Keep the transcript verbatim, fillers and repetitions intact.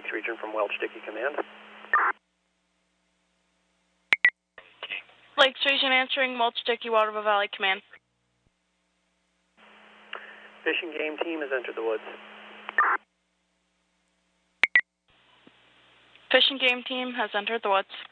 Lakes region from Welch Dickey Command. Lakes region answering Welch Dickey Waterville Valley Command. Fish and Game team has entered the woods. Fish and Game team has entered the woods.